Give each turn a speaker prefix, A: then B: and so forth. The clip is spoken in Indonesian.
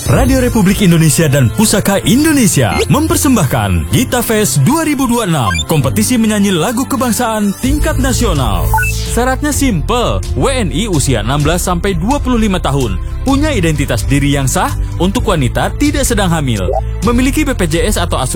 A: Radio Republik Indonesia dan Pusaka Indonesia mempersembahkan Gita Fest 2026, kompetisi menyanyi lagu kebangsaan tingkat nasional. Syaratnya simple, WNI usia 16-25 tahun, punya identitas diri yang sah, untuk wanita tidak sedang hamil, memiliki BPJS atau asuransi